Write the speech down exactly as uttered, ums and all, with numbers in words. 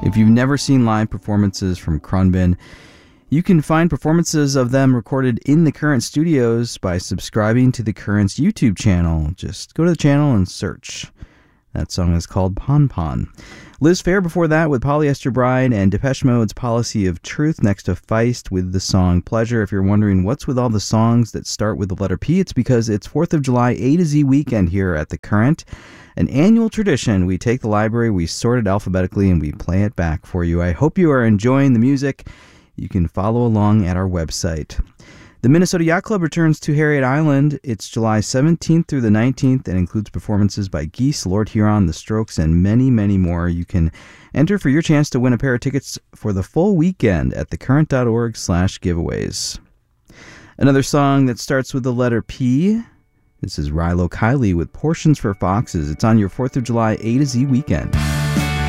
If you've never seen live performances from Khruangbin, you can find performances of them recorded in the Current studios by subscribing to the Current's YouTube channel. Just go to the channel and search. That song is called Pon Pon. Liz Phair before that with Polyester Bride, and Depeche Mode's Policy of Truth next to Feist with the song Pleasure. If you're wondering what's with all the songs that start with the letter P, it's because it's fourth of July A to Z weekend here at the Current. An annual tradition. We take the library, we sort it alphabetically, and we play it back for you. I hope you are enjoying the music. You can follow along at our website. The Minnesota Yacht Club returns to Harriet Island. It's July seventeenth through the nineteenth and includes performances by Geese, Lord Huron, The Strokes, and many, many more. You can enter for your chance to win a pair of tickets for the full weekend at thecurrent.org slash giveaways. Another song that starts with the letter P. This is Rilo Kiley with Portions for Foxes. It's on your fourth of July A to Z weekend.